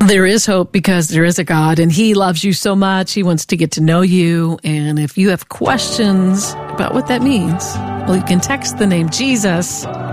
There is hope because there is a God, and He loves you so much. He wants to get to know you. And if you have questions about what that means, well, you can text the name Jesus